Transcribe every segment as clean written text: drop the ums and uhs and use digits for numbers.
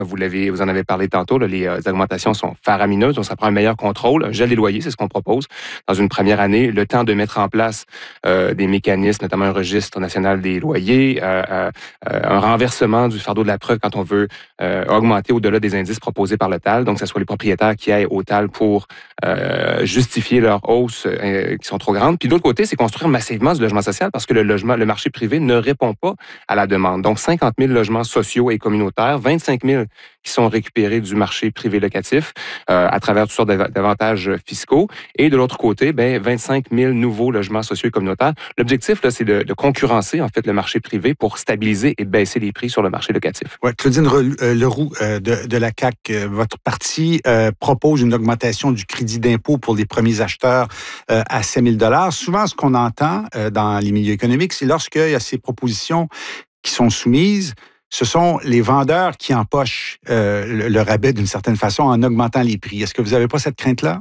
Vous en avez parlé tantôt, là, les augmentations sont faramineuses, donc ça prend un meilleur contrôle. Un gel des loyers, c'est ce qu'on propose dans une première année. Le temps de mettre en place des mécanismes, notamment un registre national des loyers, un renversement du fardeau de la preuve quand on veut augmenter au-delà des indices proposés par le TAL. Donc, que ce soit les propriétaires qui aillent au TAL pour justifier leur hausse qui sont trop grandes. Puis de l'autre côté, c'est construire massivement du logement social parce que le marché privé ne répond pas à la demande. Donc, 50 000 logements sociaux et communautaires, 25 000 qui sont récupérés du marché privé locatif à travers toutes sortes d'avantages fiscaux. Et de l'autre côté, 25 000 nouveaux logements sociaux et communautaires. L'objectif, là, c'est de concurrencer, en fait, le marché privé pour stabiliser et baisser les prix sur le marché locatif. Oui, Claudine Leroux de la CAQ, votre parti propose une augmentation du crédit d'impôt pour les premiers acheteurs à 7 000 $. Souvent, ce qu'on entend dans les milieux économiques, c'est lorsqu'il y a ces propositions qui sont soumises, ce sont les vendeurs qui empochent le rabais d'une certaine façon en augmentant les prix. Est-ce que vous n'avez pas cette crainte-là?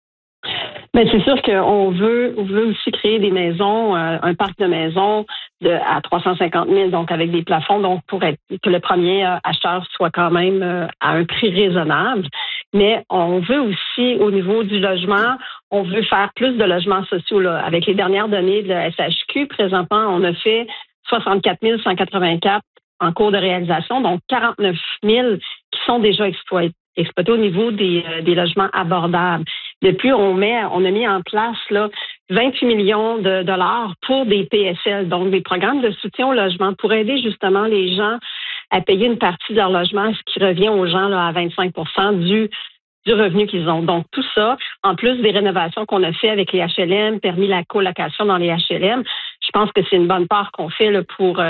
Bien, c'est sûr qu'on veut aussi créer des maisons, un parc de maisons à 350 000, donc avec des plafonds, donc pour que le premier acheteur soit quand même à un prix raisonnable. Mais on veut aussi, au niveau du logement, on veut faire plus de logements sociaux. Là. Avec les dernières données de la SHQ, présentement, on a fait 64 184 en cours de réalisation, donc 49 000 qui sont déjà exploités au niveau des logements abordables. Depuis, on a mis en place là 28 millions de dollars pour des PSL, donc des programmes de soutien au logement pour aider justement les gens à payer une partie de leur logement, ce qui revient aux gens là, à 25 % du revenu qu'ils ont. Donc, tout ça, en plus des rénovations qu'on a fait avec les HLM, permis la colocation dans les HLM, je pense que c'est une bonne part qu'on fait là, pour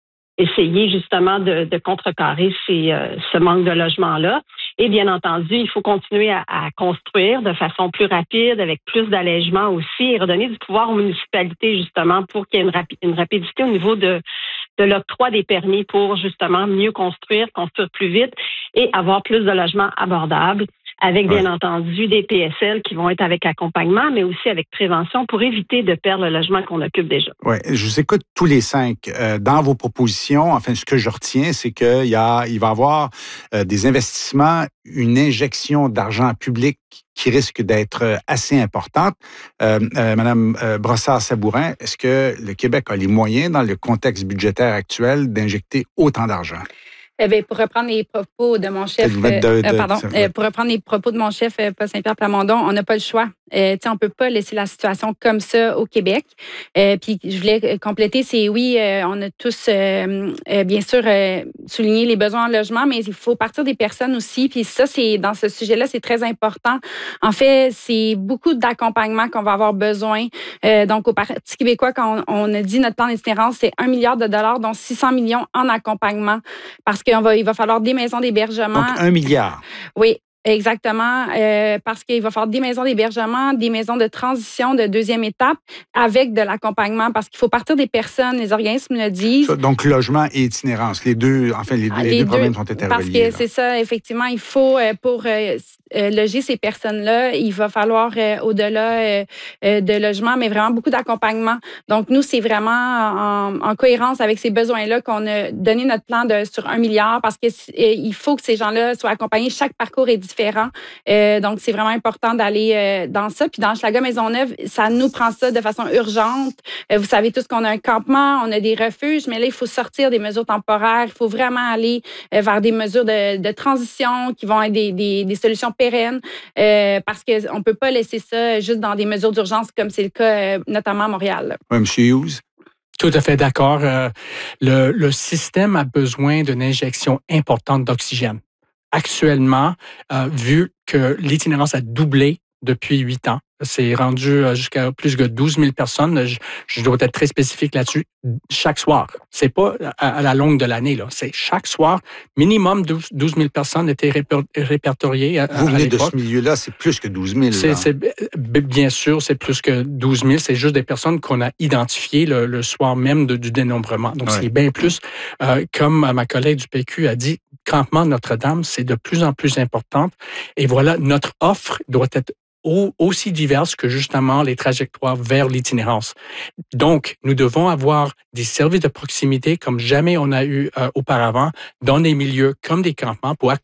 essayer justement de contrecarrer ce manque de logement-là. Et bien entendu, il faut continuer à construire de façon plus rapide, avec plus d'allègement aussi, et redonner du pouvoir aux municipalités justement pour qu'il y ait une rapidité au niveau de l'octroi des permis pour justement mieux construire plus vite et avoir plus de logements abordables. Avec, bien entendu, des PSL qui vont être avec accompagnement, mais aussi avec prévention pour éviter de perdre le logement qu'on occupe déjà. Oui, je vous écoute tous les 5. Dans vos propositions, enfin, ce que je retiens, c'est il va y avoir des investissements, une injection d'argent public qui risque d'être assez importante. Madame Brossard-Sabourin, est-ce que le Québec a les moyens, dans le contexte budgétaire actuel, d'injecter autant d'argent? Pour reprendre les propos de mon chef, pour reprendre les propos de mon chef, Paul Saint-Pierre Plamondon, on n'a pas le choix. On peut pas laisser la situation comme ça au Québec. Puis je voulais compléter, on a tous bien sûr souligné les besoins en logement, mais il faut partir des personnes aussi. Puis ça, dans ce sujet-là, c'est très important. En fait, c'est beaucoup d'accompagnement qu'on va avoir besoin. Donc au Parti québécois, quand on a dit notre plan d'itinérance, c'est 1 milliard de dollars, dont 600 millions en accompagnement, parce qu'il va falloir des maisons d'hébergement. Donc 1 milliard. Oui. Exactement, parce qu'il va falloir des maisons d'hébergement, des maisons de transition de deuxième étape avec de l'accompagnement, parce qu'il faut partir des personnes, les organismes le disent. Donc, logement et itinérance, les deux problèmes sont interreliés. Parce que c'est ça, effectivement, il faut, pour loger ces personnes-là, il va falloir, au-delà de logement, mais vraiment beaucoup d'accompagnement. Donc, nous, c'est vraiment en cohérence avec ces besoins-là qu'on a donné notre plan sur 1 milliard, parce qu'il faut que ces gens-là soient accompagnés. Chaque parcours est différent. Donc, c'est vraiment important d'aller dans ça. Puis dans Hochelaga Maisonneuve, ça nous prend ça de façon urgente. Vous savez tous qu'on a un campement, on a des refuges, mais là, il faut sortir des mesures temporaires. Il faut vraiment aller vers des mesures de transition qui vont être des solutions pérennes, parce qu'on ne peut pas laisser ça juste dans des mesures d'urgence comme c'est le cas notamment à Montréal. Oui, M. Hughes. Tout à fait d'accord. Le système a besoin d'une injection importante d'oxygène. Actuellement, vu que l'itinérance a doublé depuis 8 ans, c'est rendu jusqu'à plus de 12 000 personnes. Je dois être très spécifique là-dessus. Chaque soir. C'est pas à la longue de l'année, là. C'est chaque soir. Minimum 12 000 personnes étaient répertoriées à Vous venez l'époque. de ce milieu-là, c'est plus que 12 000. Bien sûr, c'est plus que 12 000. C'est juste des personnes qu'on a identifiées le soir même du dénombrement. Donc, c'est bien plus. Comme ma collègue du PQ a dit, Campement Notre-Dame, c'est de plus en plus importante. Et voilà, notre offre doit être aussi diverses que justement les trajectoires vers l'itinérance. Donc, nous devons avoir des services de proximité comme jamais on a eu auparavant dans des milieux comme des campements pour